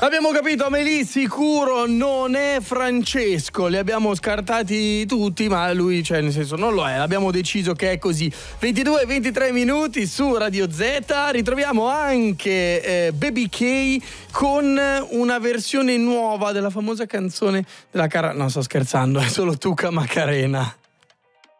Abbiamo capito, Amélie sicuro non è Francesco, li abbiamo scartati tutti, ma lui, cioè nel senso non lo è, abbiamo deciso che è così. 22-23 minuti su Radio Z, ritroviamo anche Baby K con una versione nuova della famosa canzone della no, sto scherzando, è solo Tuca Macarena.